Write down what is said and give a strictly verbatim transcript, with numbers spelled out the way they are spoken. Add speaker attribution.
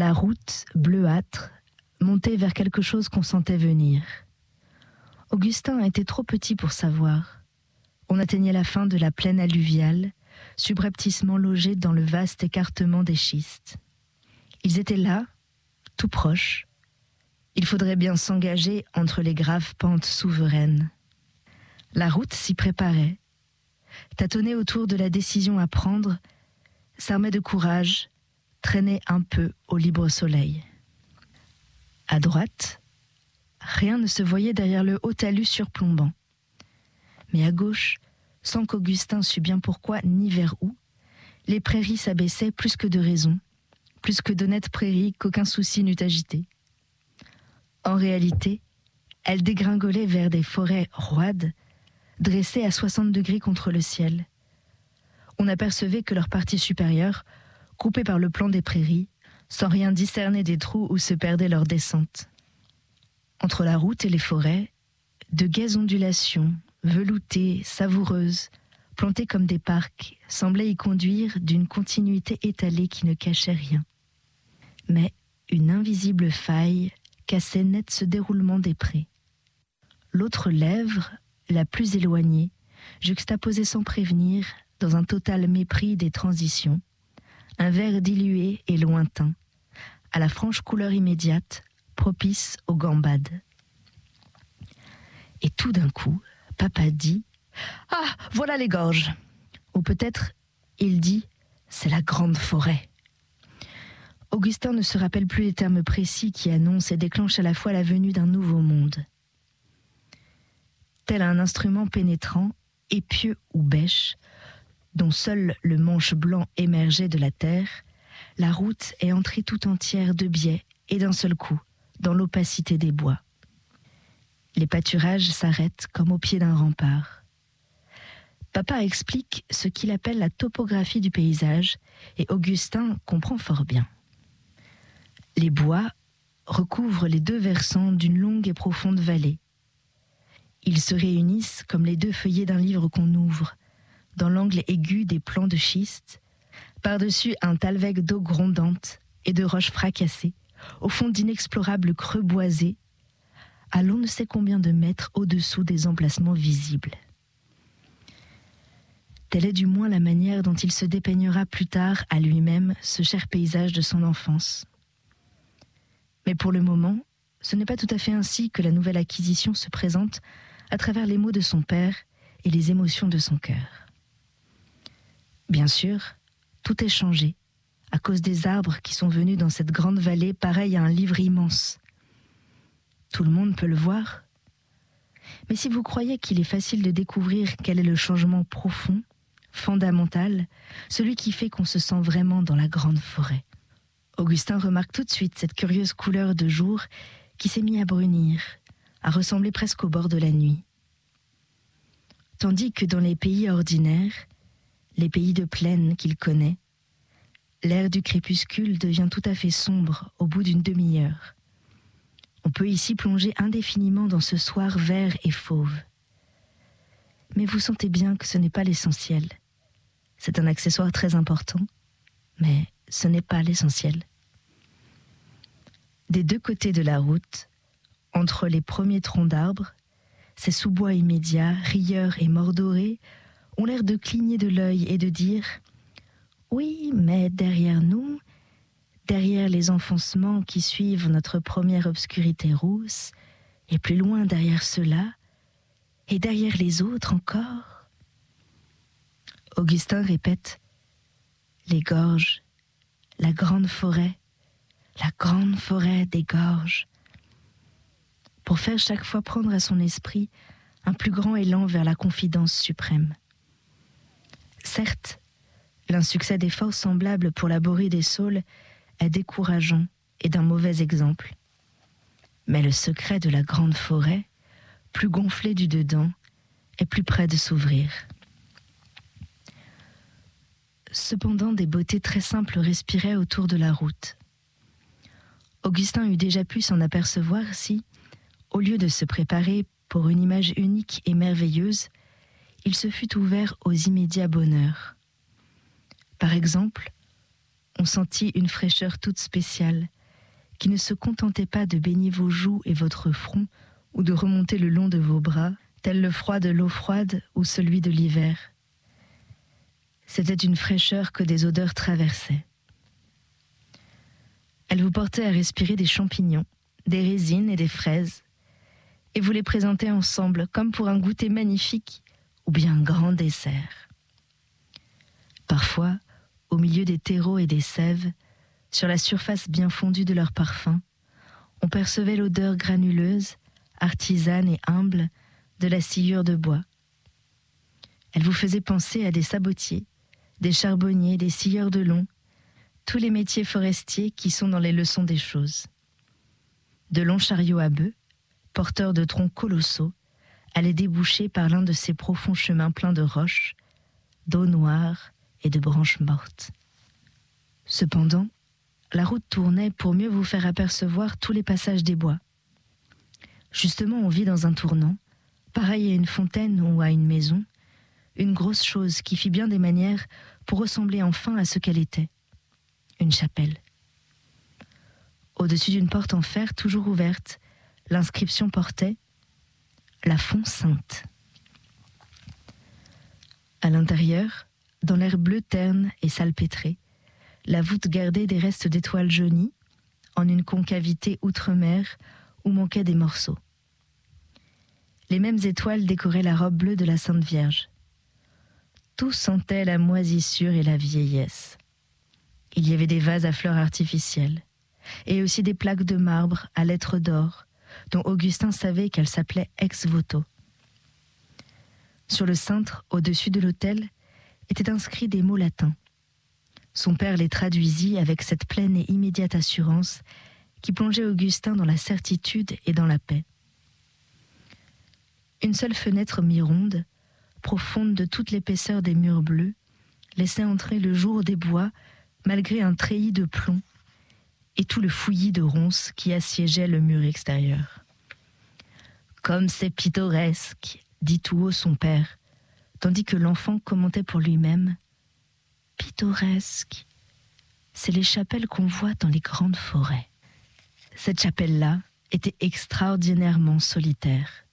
Speaker 1: La route, bleuâtre, montait vers quelque chose qu'on sentait venir. Augustin était trop petit pour savoir. On atteignait la fin de la plaine alluviale, subrepticement logée dans le vaste écartement des schistes. Ils étaient là, tout proches. Il faudrait bien s'engager entre les graves pentes souveraines. La route s'y préparait. Tâtonnait autour de la décision à prendre, s'armait de courage, traînait un peu au libre soleil. À droite, rien ne se voyait derrière le haut talus surplombant. Mais à gauche, sans qu'Augustin sût bien pourquoi ni vers où, les prairies s'abaissaient plus que de raison, plus que d'honnêtes prairies qu'aucun souci n'eût agitées. En réalité, elles dégringolaient vers des forêts roides, dressées à soixante degrés contre le ciel. On n'apercevait que leur partie supérieure, coupée par le plan des prairies, sans rien discerner des trous où se perdait leur descente. Entre la route et les forêts, de gaies ondulations, veloutées, savoureuses, plantées comme des parcs, semblaient y conduire d'une continuité étalée qui ne cachait rien. Mais une invisible faille cassait net ce déroulement des prés. L'autre lèvre, la plus éloignée, juxtaposait sans prévenir, dans un total mépris des transitions, un vert dilué et lointain, à la franche couleur immédiate, propice aux gambades. Et tout d'un coup, papa dit « Ah, voilà les gorges !» Ou peut-être, il dit « C'est la grande forêt !» Augustin ne se rappelle plus les termes précis qui annoncent et déclenchent à la fois la venue d'un nouveau monde. Tel un instrument pénétrant, épieu ou bêche, dont seul le manche blanc émergeait de la terre, la route est entrée tout entière de biais et d'un seul coup, dans l'opacité des bois. Les pâturages s'arrêtent comme au pied d'un rempart. Papa explique ce qu'il appelle la topographie du paysage et Augustin comprend fort bien. Les bois recouvrent les deux versants d'une longue et profonde vallée. Ils se réunissent comme les deux feuillets d'un livre qu'on ouvre, dans l'angle aigu des plans de schiste, par-dessus un talweg d'eau grondante et de roches fracassées, au fond d'inexplorables creux boisés, à l'on ne sait combien de mètres au-dessous des emplacements visibles. Telle est du moins la manière dont il se dépeignera plus tard à lui-même ce cher paysage de son enfance. Mais pour le moment, ce n'est pas tout à fait ainsi que la nouvelle acquisition se présente à travers les mots de son père et les émotions de son cœur. Bien sûr, tout est changé, à cause des arbres qui sont venus dans cette grande vallée pareille à un livre immense. Tout le monde peut le voir. Mais si vous croyez qu'il est facile de découvrir quel est le changement profond, fondamental, celui qui fait qu'on se sent vraiment dans la grande forêt, Augustin remarque tout de suite cette curieuse couleur de jour qui s'est mise à brunir, à ressembler presque au bord de la nuit. Tandis que dans les pays ordinaires, les pays de plaine qu'il connaît, l'air du crépuscule devient tout à fait sombre au bout d'une demi-heure. On peut ici plonger indéfiniment dans ce soir vert et fauve. Mais vous sentez bien que ce n'est pas l'essentiel. C'est un accessoire très important, mais ce n'est pas l'essentiel. Des deux côtés de la route, entre les premiers troncs d'arbres, ces sous-bois immédiats, rieurs et mordorés, ont l'air de cligner de l'œil et de dire « Oui, mais derrière nous, derrière les enfoncements qui suivent notre première obscurité rousse, et plus loin derrière ceux-là, et derrière les autres encore. » Augustin répète « Les gorges, la grande forêt, la grande forêt des gorges », pour faire chaque fois prendre à son esprit un plus grand élan vers la confidence suprême. Certes, l'insuccès d'efforts semblables pour la Borée des Saules est décourageant et d'un mauvais exemple. Mais le secret de la grande forêt, plus gonflé du dedans, est plus près de s'ouvrir. Cependant, des beautés très simples respiraient autour de la route. Augustin eût déjà pu s'en apercevoir si, au lieu de se préparer pour une image unique et merveilleuse, il se fût ouvert aux immédiats bonheurs. Par exemple, on sentit une fraîcheur toute spéciale, qui ne se contentait pas de baigner vos joues et votre front, ou de remonter le long de vos bras, tel le froid de l'eau froide ou celui de l'hiver. C'était une fraîcheur que des odeurs traversaient. Elle vous portait à respirer des champignons, des résines et des fraises, et vous les présentait ensemble comme pour un goûter magnifique ou bien un grand dessert. Parfois, au milieu des terreaux et des sèves, sur la surface bien fondue de leur parfum, on percevait l'odeur granuleuse, artisane et humble de la sciure de bois. Elle vous faisait penser à des sabotiers, des charbonniers, des scieurs de long, tous les métiers forestiers qui sont dans les leçons des choses. De longs chariots à bœufs, porteurs de troncs colossaux, allaient déboucher par l'un de ces profonds chemins pleins de roches, d'eau noire et de branches mortes. Cependant, la route tournait pour mieux vous faire apercevoir tous les passages des bois. Justement, on vit dans un tournant, pareil à une fontaine ou à une maison, une grosse chose qui fit bien des manières pour ressembler enfin à ce qu'elle était, une chapelle. Au-dessus d'une porte en fer toujours ouverte, l'inscription portait « La Font Sainte ». À l'intérieur, dans l'air bleu terne et salpêtré, la voûte gardait des restes d'étoiles jaunies, en une concavité outre-mer où manquaient des morceaux. Les mêmes étoiles décoraient la robe bleue de la Sainte Vierge. Tout sentait la moisissure et la vieillesse. Il y avait des vases à fleurs artificielles, et aussi des plaques de marbre à lettres d'or, dont Augustin savait qu'elles s'appelaient ex voto. Sur le cintre, au-dessus de l'autel, étaient inscrits des mots latins. Son père les traduisit avec cette pleine et immédiate assurance qui plongeait Augustin dans la certitude et dans la paix. Une seule fenêtre mi-ronde, profonde de toute l'épaisseur des murs bleus, laissait entrer le jour des bois malgré un treillis de plomb et tout le fouillis de ronces qui assiégeait le mur extérieur. « Comme c'est pittoresque !» dit tout haut son père, tandis que l'enfant commentait pour lui-même « Pittoresque, c'est les chapelles qu'on voit dans les grandes forêts. » Cette chapelle-là était extraordinairement solitaire.